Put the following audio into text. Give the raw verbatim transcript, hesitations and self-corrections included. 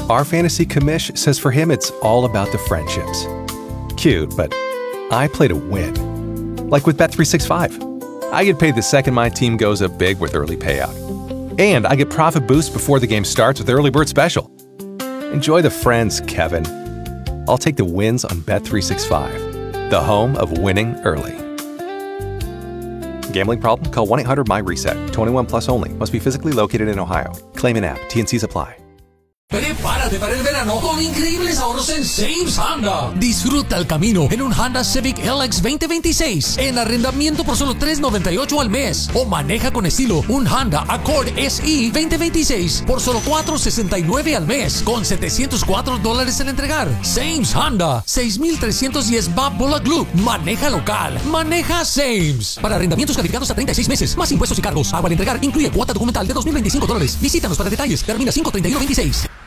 Our fantasy commish says for him it's all about the friendships. Cute, but I play to win. Like with Bet three sixty-five. I get paid the second my team goes up big with early payout. And I get profit boost before the game starts with Early Bird Special. Enjoy the friends, Kevin. I'll take the wins on Bet three sixty-five, the home of winning early. Gambling problem? Call one eight hundred M Y reset. twenty-one plus only. Must be physically located in Ohio. Claim in app. T N Cs apply. Prepárate para el verano con increíbles ahorros en Sames Honda. Disfruta el camino en un Honda Civic L X veinte veintiséis en arrendamiento por solo tres noventa y ocho al mes. O maneja con estilo un Honda Accord S E veinte veintiséis por solo cuatro sesenta y nueve al mes con setecientos cuatro dólares en entregar. Sames Honda, seis mil trescientos diez Bob Bullock Loop. Maneja local. Maneja Sames. Para arrendamientos calificados a treinta y seis meses, más impuestos y cargos. Agua al entregar incluye cuota documental de dos mil veinticinco dólares. Visítanos para detalles. Termina cinco treinta y uno veintiséis.